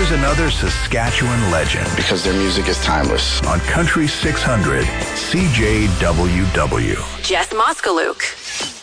Here's another Saskatchewan legend. Because their music is timeless. On Country 600, CJWW. Jess Moskalook.